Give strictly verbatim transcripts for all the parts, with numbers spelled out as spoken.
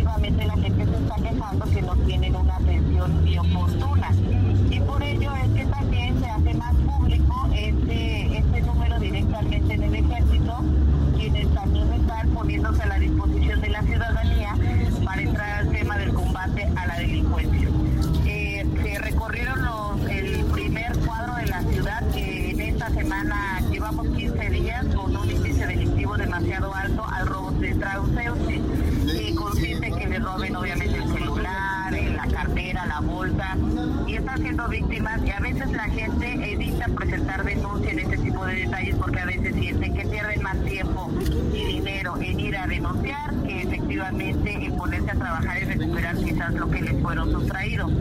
efectivamente la gente se está quejando que no tienen una atención y oportuna. Y por ello es que también se hace más público este, este número directamente en el ejército, quienes también están poniéndose a la disposición de la ciudadanía para entrar al tema del combate a la delincuencia. Eh, se recorrieron los, el primer cuadro de la ciudad, que en esta semana llevamos quince días con un índice delictivo demasiado alto al robo de transeúnte, que consiste en que le roben obviamente el celular, la cartera, la bolsa, y están siendo víctimas, y a veces la gente evita presentar denuncia en este tipo de detalles porque a veces sienten que pierden más tiempo y dinero en ir a denunciar que efectivamente en ponerse a trabajar y recuperar quizás lo que les fueron sustraídos.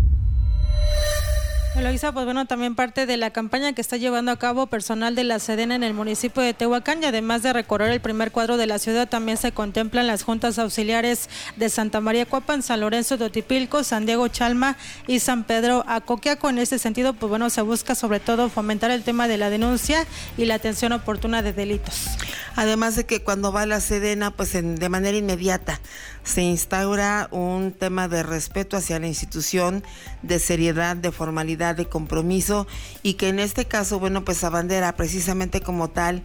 Eloisa, pues bueno, también parte de la campaña que está llevando a cabo personal de la Sedena en el municipio de Tehuacán, y además de recorrer el primer cuadro de la ciudad, también se contemplan las juntas auxiliares de Santa María Cuapan, San Lorenzo de Otipilco, San Diego Chalma y San Pedro Acoquiaco. En este sentido, pues bueno, se busca sobre todo fomentar el tema de la denuncia y la atención oportuna de delitos. Además de que cuando va la Sedena, pues en, de manera inmediata se instaura un tema de respeto hacia la institución, de seriedad, de formalidad, de compromiso, y que en este caso, bueno, pues abandera precisamente como tal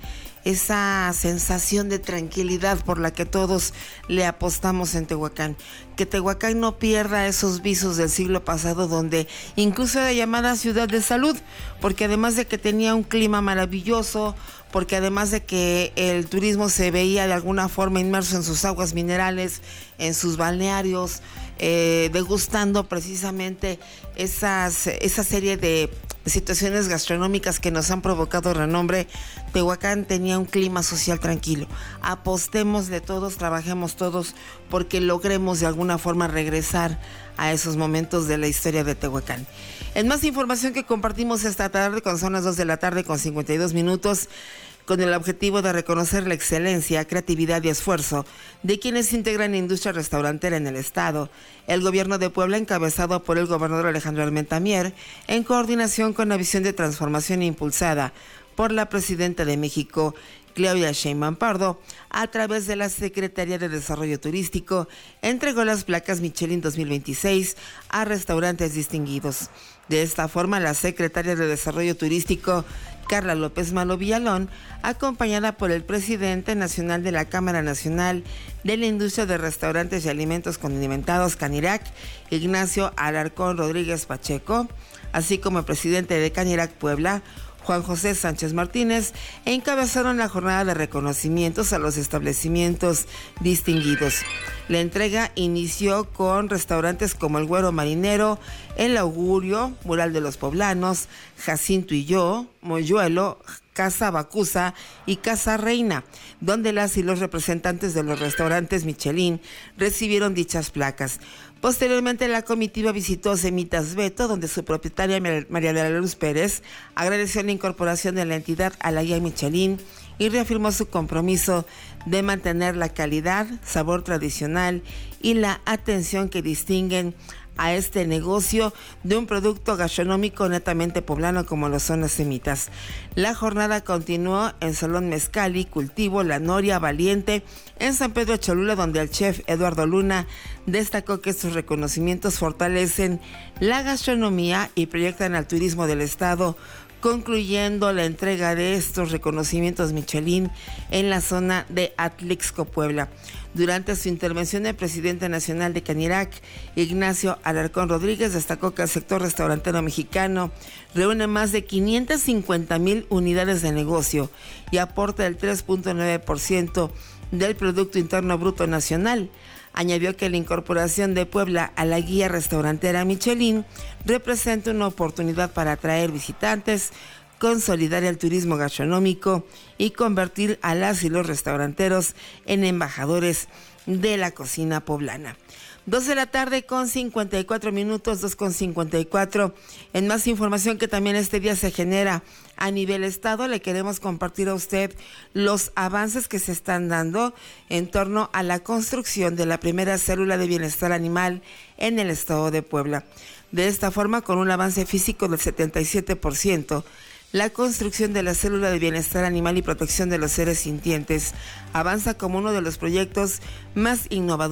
esa sensación de tranquilidad por la que todos le apostamos en Tehuacán. Que Tehuacán no pierda esos visos del siglo pasado, donde incluso era llamada ciudad de salud, porque además de que tenía un clima maravilloso, porque además de que el turismo se veía de alguna forma inmerso en sus aguas minerales, en sus balnearios, eh, degustando precisamente esas, esa serie de situaciones gastronómicas que nos han provocado renombre, Tehuacán tenía un clima social tranquilo. Apostémosle todos, trabajemos todos porque logremos de alguna forma regresar a esos momentos de la historia de Tehuacán. En más información que compartimos esta tarde, cuando son las dos de la tarde con cincuenta y dos minutos, con el objetivo de reconocer la excelencia, creatividad y esfuerzo de quienes integran la industria restaurantera en el estado, el gobierno de Puebla, encabezado por el gobernador Alejandro Armenta Mier, en coordinación con la visión de transformación impulsada por la presidenta de México, Claudia Sheinbaum Pardo, a través de la Secretaría de Desarrollo Turístico, entregó las placas Michelin dos mil veintiséis a restaurantes distinguidos. De esta forma, la secretaria de Desarrollo Turístico, Carla López Malo Villalón, acompañada por el presidente nacional de la Cámara Nacional de la Industria de Restaurantes y Alimentos Condimentados, Canirac, Ignacio Alarcón Rodríguez Pacheco, así como el presidente de Canirac Puebla, Juan José Sánchez Martínez, encabezaron la jornada de reconocimientos a los establecimientos distinguidos. La entrega inició con restaurantes como El Güero Marinero, El Augurio, Mural de los Poblanos, Jacinto y Yo, Moyuelo, Casa Bacusa y Casa Reina, donde las y los representantes de los restaurantes Michelin recibieron dichas placas. Posteriormente, la comitiva visitó Semitas Beto, donde su propietaria María de la Luz Pérez agradeció la incorporación de la entidad a la guía Michelin y reafirmó su compromiso de mantener la calidad, sabor tradicional y la atención que distinguen a este negocio de un producto gastronómico netamente poblano como lo son las semitas. La jornada continuó en Salón Mezcali, Cultivo, La Noria, Valiente, en San Pedro Cholula, donde el chef Eduardo Luna destacó que estos reconocimientos fortalecen la gastronomía y proyectan al turismo del estado, concluyendo la entrega de estos reconocimientos Michelin en la zona de Atlixco, Puebla. Durante su intervención, el presidente nacional de Canirac, Ignacio Alarcón Rodríguez, destacó que el sector restaurantero mexicano reúne más de quinientas cincuenta mil unidades de negocio y aporta el tres punto nueve por ciento del Producto Interno Bruto Nacional. Añadió que la incorporación de Puebla a la guía restaurantera Michelin representa una oportunidad para atraer visitantes, consolidar el turismo gastronómico y convertir a las y los restauranteros en embajadores de la cocina poblana. Dos de la tarde con cincuenta y cuatro minutos, dos con cincuenta y cuatro. En más información que también este día se genera a nivel estado, le queremos compartir a usted los avances que se están dando en torno a la construcción de la primera célula de bienestar animal en el estado de Puebla. De esta forma, con un avance físico del setenta y siete por ciento, la construcción de la célula de bienestar animal y protección de los seres sintientes avanza como uno de los proyectos más innovadores